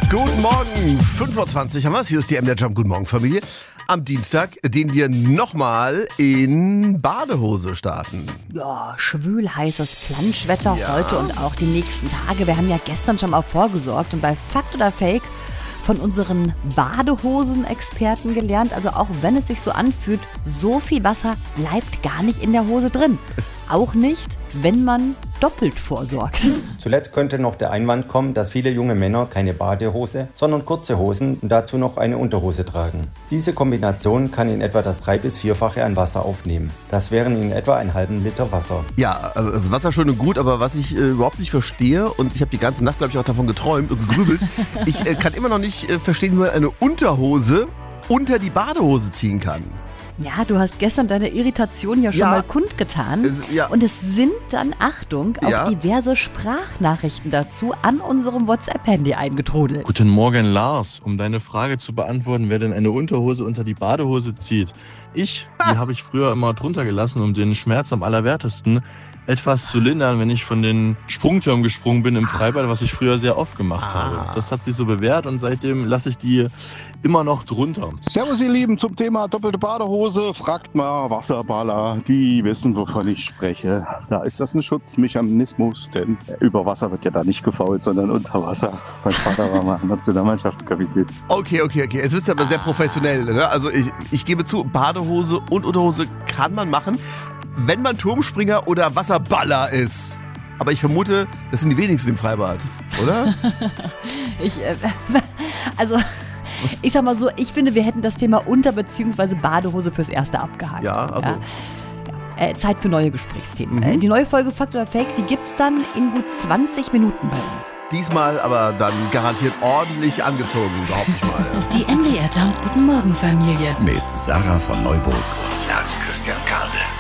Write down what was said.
Guten Morgen, 5:20 Uhr haben wir es. Hier ist die MDR Jump. Guten Morgen, Familie. Am Dienstag, den wir nochmal in Badehose starten. Ja, schwül heißes Planschwetter heute und auch die nächsten Tage. Wir haben ja gestern schon mal vorgesorgt und bei Fakt oder Fake von unseren Badehosen-Experten gelernt. Also auch wenn es sich so anfühlt, so viel Wasser bleibt gar nicht in der Hose drin. Auch nicht, wenn man doppelt vorsorgt. Zuletzt könnte noch der Einwand kommen, dass viele junge Männer keine Badehose, sondern kurze Hosen und dazu noch eine Unterhose tragen. Diese Kombination kann in etwa das 3- bis 4-fache an Wasser aufnehmen. Das wären in etwa einen halben Liter Wasser. Ja, also das Wasser schön und gut, aber was ich überhaupt nicht verstehe, und ich habe die ganze Nacht, glaube ich, auch davon geträumt und gegrübelt, ich kann immer noch nicht verstehen, wie man eine Unterhose unter die Badehose ziehen kann. Ja, du hast gestern deine Irritation ja schon mal kundgetan. Und es sind dann, Achtung, auch diverse Sprachnachrichten dazu an unserem WhatsApp-Handy eingetrudelt. Guten Morgen, Lars. Um deine Frage zu beantworten, wer denn eine Unterhose unter die Badehose zieht. Die habe ich früher immer drunter gelassen, um den Schmerz am allerwertesten etwas zu lindern, wenn ich von den Sprungtürmen gesprungen bin im Freibad, was ich früher sehr oft gemacht habe. Das hat sich so bewährt und seitdem lasse ich die immer noch drunter. Servus ihr Lieben, zum Thema doppelte Badehose, fragt mal Wasserballer, die wissen, wovon ich spreche. Da ist das ein Schutzmechanismus, denn über Wasser wird ja da nicht gefault, sondern unter Wasser. Mein Vater war mal Nationalmannschaftskapitän. Okay. Es ist aber sehr professionell. Ne? Also ich gebe zu, Badehose und Unterhose kann man machen, wenn man Turmspringer oder Wasserballer ist. Aber ich vermute, das sind die wenigsten im Freibad, oder? Ich sag mal so, ich finde, wir hätten das Thema Unter- bzw. Badehose fürs Erste abgehakt. Zeit für neue Gesprächsthemen. Die neue Folge Fakt oder Fake, die gibt's dann in gut 20 Minuten bei uns. Diesmal aber dann garantiert ordentlich angezogen, behaupte ich mal. Die MDR Jump Guten Morgen Familie. Mit Sarah von Neuburg und Lars Christian Kade.